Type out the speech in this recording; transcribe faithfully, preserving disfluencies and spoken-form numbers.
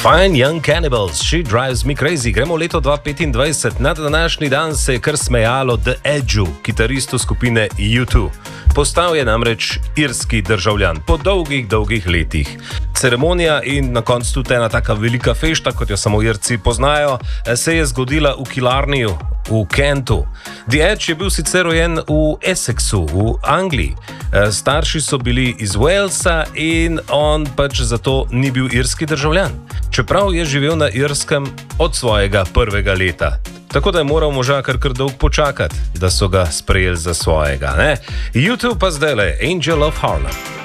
Fine Young Cannibals, She Drives Me Crazy. Gremo v leto dva tisoč petindvajset. Na današnji dan se je kar smejalo The Edgeu, kitaristu skupine U dva. Postal je namreč irski državljan po dolgih, dolgih letih. Ceremonija in na koncu tudi ena taka velika fešta, kot jo samo Irci poznajo, se je zgodila v Killarneyju v Kentu. The Edge je bil sicer rojen v Essexu v Angliji. Starši so bili iz Walesa in on pač zato ni bil irski državljan, čeprav je živel na Irskem od svojega prvega leta. Tako da je moral moža kar kar dolgo počakati, da so ga sprejeli za svojega. Ne? U dva pa zdajle, Angel of Harlem.